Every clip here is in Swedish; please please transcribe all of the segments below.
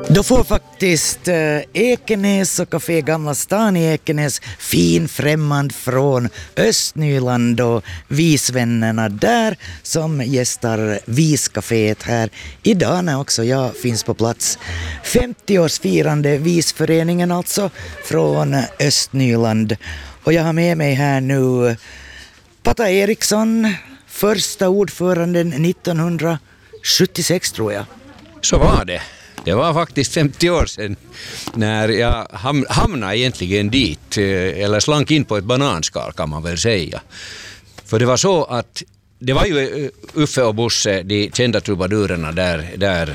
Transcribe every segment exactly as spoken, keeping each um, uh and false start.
Då får faktiskt eh, Ekenäs och Café Gamla stan i Ekenäs fin främmand från Östnyland och visvännerna där som gästar Viscaféet här idag när också jag finns på plats. femtioårsfirande Visföreningen alltså från Östnyland. Och jag har med mig här nu Patta Eriksson, första ordföranden nittonhundrasjuttiosex tror jag. Så var det. Det var faktiskt femtio år sedan när jag ham- hamnade egentligen dit, eller slank in på ett bananskal kan man väl säga. För det var så att det var ju Uffe och Bosse, de kända trubadurerna där, där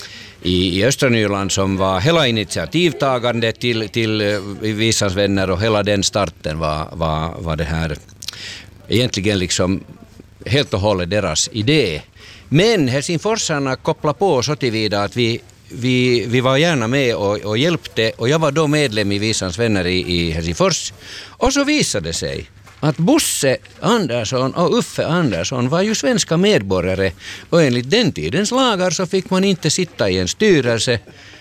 i, i östra Nyland som var hela initiativtagande till, till Visans vänner, och hela den starten var, var, var det här egentligen liksom helt och hållet deras idé. Men helsingforsarna kopplade på så tillvida att vi Vi, vi var gärna med och, och hjälpte, och jag var då medlem i Visans vänner i, i Helsingfors. Och så visade det sig att Bosse Andersson och Uffe Andersson var ju svenska medborgare, och enligt den tidens lagar så fick man inte sitta i en styrelse.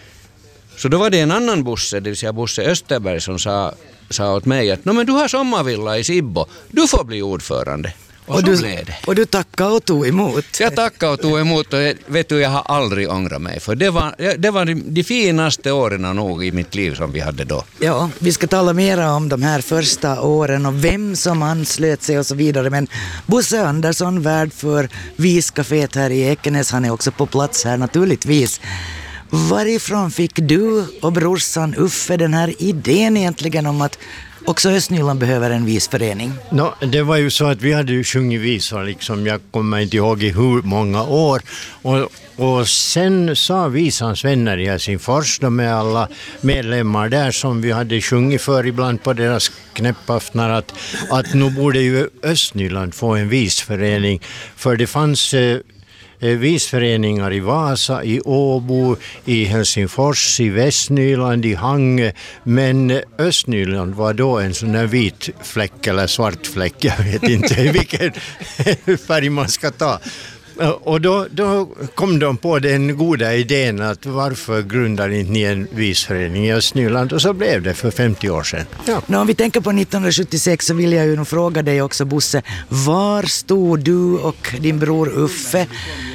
Så då var det en annan Bosse, det vill säga Bosse Österberg, som sa, sa åt mig att men du har sommarvilla i Sibbo, du får bli ordförande. Och, och, du, och du tackade och tog emot. Jag tackade och tog emot, och vet du, jag har aldrig ångrat mig. För det var, det var de, de finaste åren nog i mitt liv som vi hade då. Ja, vi ska tala mer om de här första åren och vem som anslöt sig och så vidare. Men Bosse Andersson, värd för Viscaféet här i Ekenäs, han är också på plats här naturligtvis. Varifrån fick du och brorsan Uffe den här idén egentligen om att också Östnyland behöver en visförening? No, det var ju så att vi hade ju sjungit visor, liksom, jag kommer inte ihåg i hur många år. Och, och sen sa Visans vänner i Helsingfors, de är alla medlemmar där som vi hade sjungit för ibland på deras knäppaftnar, att, att nu borde ju Östnyland få en visförening. För det fanns eh, visföreningar i Vasa, i Åbo, i Helsingfors, i Västnyland, i Hangö, men Östnyland var då en sån här vit fläck eller svart fläck, jag vet inte vilken färg man ska ta. Och då, då kom de på den goda idén att varför grundar inte ni en visförening i Östnyland, och så blev det för femtio år sedan. Ja. Nå, om vi tänker på nittonhundrasjuttiosex så vill jag ju nog fråga dig också, Bosse, var stod du och din bror Uffe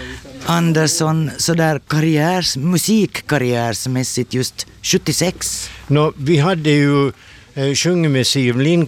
Andersson sådär karriärs, musikkarriärsmässigt just sjuttiosex? Nå, vi hade ju eh, sjungit med Siv Lind